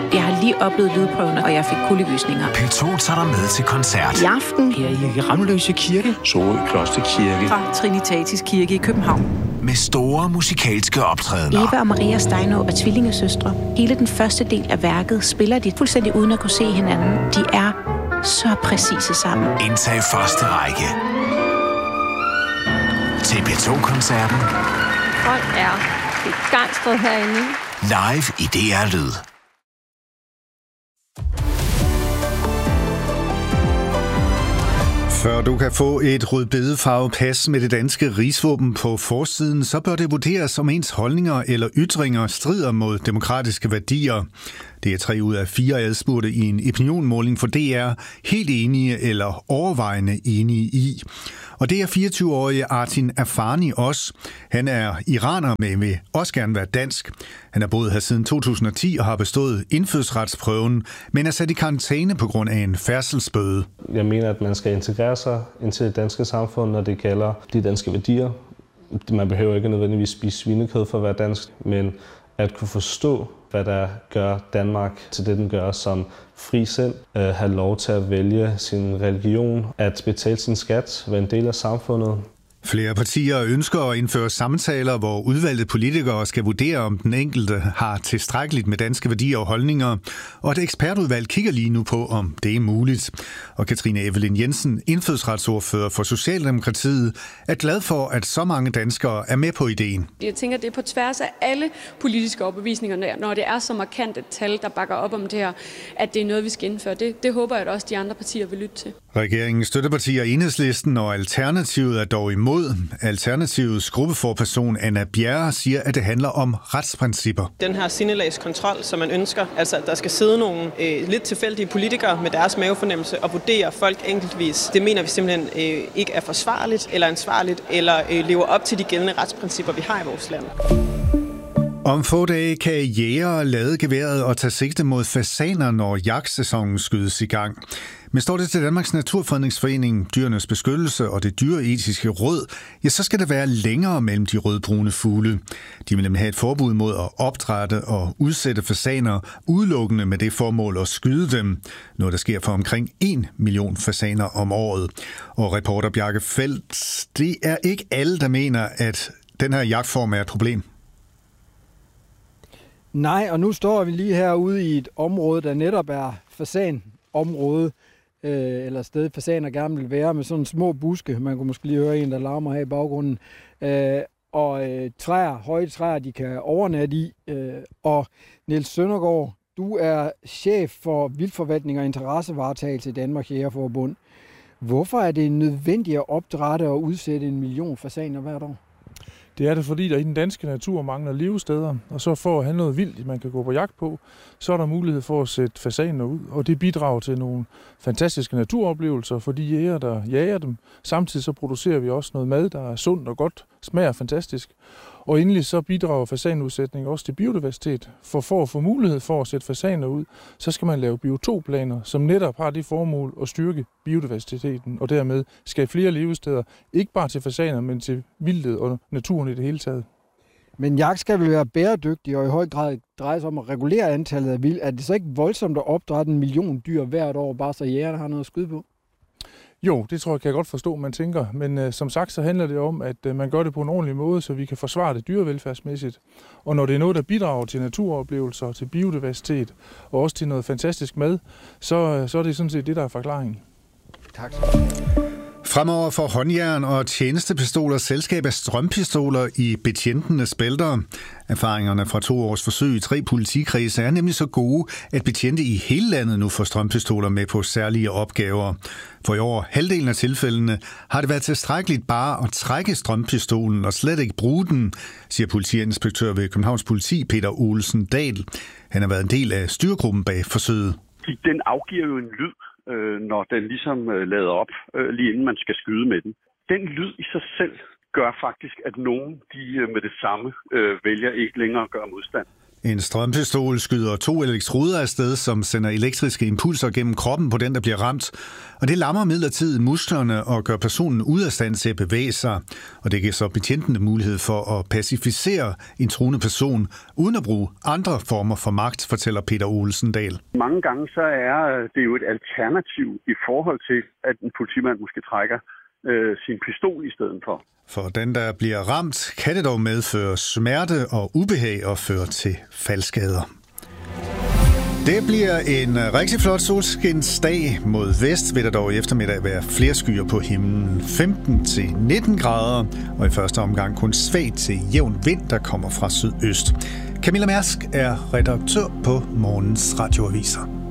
Jeg har lige oplevet lydprøven, og jeg fik kuldegysninger. P2 tager dig med til koncert. I aften her i Ramløse Kirke, Sorø Klosterkirke, fra Trinitatis Kirke i København. Med store musikalske optrædener. Eva og Maria Steinå er tvillingesøstre. Hele den første del af værket spiller de fuldstændig uden at kunne se hinanden. De er så præcise sammen. Indtag første række. Til P2-koncerten. Folk er begejstret herinde. Live i DR Lyd. Før du kan få et rødbedefarvet pas med det danske rigsvåben på forsiden, så bør det vurderes, om ens holdninger eller ytringer strider mod demokratiske værdier. Det er 3 ud af 4 adspurgte i en opinionmåling for DR helt enige eller overvejende enige i. Og det er 24-årige Artin Afani også. Han er iraner, men vil også gerne være dansk. Han har boet her siden 2010 og har bestået indfødsretsprøven, men er sat i karantæne på grund af en færdselsbøde. Jeg mener, at man skal integrere sig ind til det danske samfund, når det gælder de danske værdier. Man behøver ikke nødvendigvis spise svinekød for at være dansk, men at kunne forstå, hvad der gør Danmark til det, den gør som fri sind, have lov til at vælge sin religion, at betale sin skat, være en del af samfundet. Flere partier ønsker at indføre samtaler, hvor udvalgte politikere skal vurdere, om den enkelte har tilstrækkeligt med danske værdier og holdninger, og et ekspertudvalg kigger lige nu på, om det er muligt. Og Katrine Evelyn Jensen, indfødsretsordfører for Socialdemokratiet, er glad for, at så mange danskere er med på ideen. Jeg tænker, det er på tværs af alle politiske overbevisninger, når det er så markant et tal, der bakker op om det her, at det er noget, vi skal indføre. Det håber jeg, at også de andre partier vil lytte til. Regeringens støttepartier Enhedslisten og Alternativet er dog imod. Alternativets gruppeforperson Anna Bjerre siger, at det handler om retsprincipper. Den her sindelagskontrol, som man ønsker, altså at der skal sidde nogle lidt tilfældige politikere med deres mavefornemmelse og vurdere folk enkeltvis, det mener vi simpelthen ikke er forsvarligt eller ansvarligt eller lever op til de gældende retsprincipper, vi har i vores land. Om få dage kan jægere lade geværet og tage sigte mod fasaner, når jagtsæsonen skydes i gang. Men står det til Danmarks Naturfredningsforening, Dyrenes Beskyttelse og det Dyreetiske Råd, ja, så skal der være længere mellem de rødbrune fugle. De vil nemlig have et forbud mod at opdrætte og udsætte fasaner udelukkende med det formål at skyde dem. Noget, der sker for omkring 1 million fasaner om året. Og reporter Bjarke Feldt, det er ikke alle, der mener, at den her jagtform er et problem. Nej, og nu står vi lige herude i et område, der netop er fasanområde, eller sted fasaner gerne vil være, med sådan små buske. Man kunne måske lige høre en, der larmer her i baggrunden. Træer, høje træer, de kan overnatte i. Og Niels Søndergaard, du er chef for vildforvaltning og interessevaretagelse i Danmarks Jægerforbund. Hvorfor er det nødvendigt at opdrætte og udsætte 1 million fasaner hvert år? Det er det, fordi der i den danske natur mangler levesteder, og så for at have noget vildt, man kan gå på jagt på, så er der mulighed for at sætte fasaner ud, og det bidrager til nogle fantastiske naturoplevelser for de jæger, der jager dem. Samtidig så producerer vi også noget mad, der er sundt og godt, smager fantastisk. Og endelig så bidrager fasanudsætning også til biodiversitet. For at få mulighed for at sætte fasaner ud, så skal man lave biotopplaner, som netop har det formål at styrke biodiversiteten og dermed skabe flere levesteder, ikke bare til fasaner, men til vildtet og naturen i det hele taget. Men jagt skal vel være bæredygtig og i høj grad dreje sig om at regulere antallet af vild. Er det så ikke voldsomt at opdrætte 1 million dyr hvert år, bare så jægerne har noget at skyde på? Jo, det tror jeg, kan jeg godt forstå, man tænker. Men som sagt, så handler det om, at man gør det på en ordentlig måde, så vi kan forsvare det dyrevelfærdsmæssigt. Og når det er noget, der bidrager til naturoplevelser, til biodiversitet og også til noget fantastisk mad, så er det sådan set det, der er forklaringen. Tak. Fremover får håndjern og tjenestepistoler selskab af strømpistoler i betjentenes bælter. Erfaringerne fra 2 års forsøg i 3 politikredse er nemlig så gode, at betjente i hele landet nu får strømpistoler med på særlige opgaver. For i over halvdelen af tilfældene har det været tilstrækkeligt bare at trække strømpistolen og slet ikke bruge den, siger politiinspektør ved Københavns Politi Peter Olsen Dahl. Han har været en del af styregruppen bag forsøget. Den afgiver jo en lyd, når den ligesom lader op, lige inden man skal skyde med den. Den lyd i sig selv gør faktisk, at nogen de med det samme vælger ikke længere at gøre modstand. En strømpistol skyder 2 elektroder afsted, som sender elektriske impulser gennem kroppen på den, der bliver ramt. Og det lammer midlertidigt musklerne og gør personen ude af stand til at bevæge sig. Og det giver så betjentene mulighed for at pacificere en truende person, uden at bruge andre former for magt, fortæller Peter Olsendal. Mange gange så er det jo et alternativ i forhold til, at en politimand måske trækker sin pistol i stedet for. For den, der bliver ramt, kan det dog medføre smerte og ubehag og føre til faldskader. Det bliver en rigtig flot solskinsdag. Mod vest vil der dog i eftermiddag være flere skyer på himlen. 15-19 grader, og i første omgang kun svagt til jævn vind, der kommer fra sydøst. Camilla Mærsk er redaktør på morgens radioaviser.